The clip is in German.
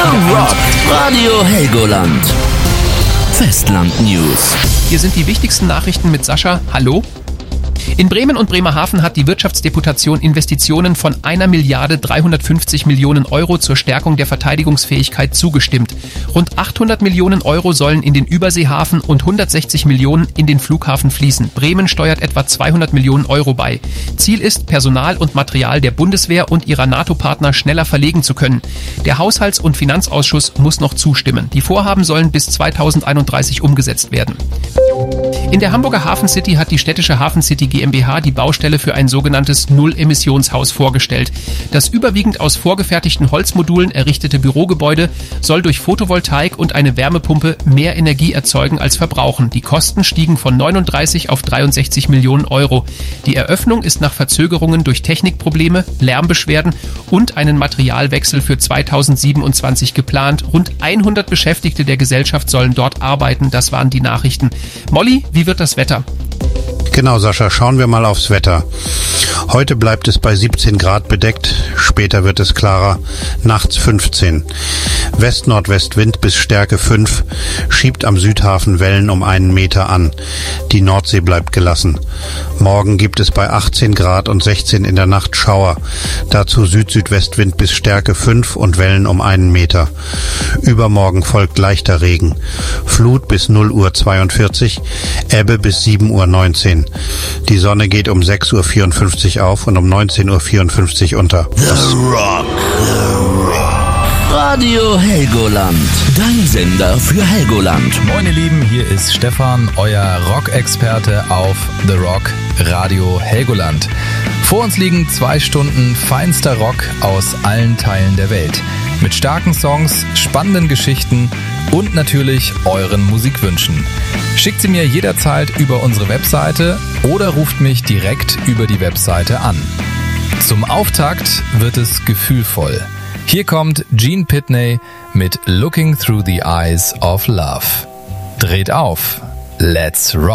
The Rock Radio Helgoland. Festland News. Hier sind die wichtigsten Nachrichten mit Sascha. Hallo. In Bremen und Bremerhaven hat die Wirtschaftsdeputation Investitionen von 1.350 Millionen Euro zur Stärkung der Verteidigungsfähigkeit zugestimmt. Rund 800 Millionen Euro sollen in den Überseehafen und 160 Millionen in den Flughafen fließen. Bremen steuert etwa 200 Millionen Euro bei. Ziel ist, Personal und Material der Bundeswehr und ihrer NATO-Partner schneller verlegen zu können. Der Haushalts- und Finanzausschuss muss noch zustimmen. Die Vorhaben sollen bis 2031 umgesetzt werden. In der Hamburger Hafen City hat die städtische Hafen City GmbH die Baustelle für ein sogenanntes Null-Emissionshaus vorgestellt. Das überwiegend aus vorgefertigten Holzmodulen errichtete Bürogebäude soll durch Photovoltaik und eine Wärmepumpe mehr Energie erzeugen als verbrauchen. Die Kosten stiegen von 39 auf 63 Millionen Euro. Die Eröffnung ist nach Verzögerungen durch Technikprobleme, Lärmbeschwerden und einen Materialwechsel für 2027 geplant. Rund 100 Beschäftigte der Gesellschaft sollen dort arbeiten. Das waren die Nachrichten. Molly, wie wird das Wetter? Genau, Sascha, schauen wir mal aufs Wetter. Heute bleibt es bei 17 Grad bedeckt, später wird es klarer, nachts 15. West-Nordwestwind bis Stärke 5, schiebt am Südhafen Wellen um 1 Meter an. Die Nordsee bleibt gelassen. Morgen gibt es bei 18 Grad und 16 in der Nacht Schauer. Dazu Süd-Südwestwind bis Stärke 5 und Wellen um 1 Meter. Übermorgen folgt leichter Regen. Flut bis 0:42 Uhr, Ebbe bis 7:19 Uhr. Die Sonne geht um 6:54 Uhr auf und um 19:54 Uhr unter. The Rock. Radio Helgoland. Dein Sender für Helgoland. Moin ihr Lieben, hier ist Stefan, euer Rock-Experte auf The Rock Radio Helgoland. Vor uns liegen 2 Stunden feinster Rock aus allen Teilen der Welt. Mit starken Songs, spannenden Geschichten und natürlich euren Musikwünschen. Schickt sie mir jederzeit über unsere Webseite oder ruft mich direkt über die Webseite an. Zum Auftakt wird es gefühlvoll. Hier kommt Gene Pitney mit Looking Through the Eyes of Love. Dreht auf, let's rock!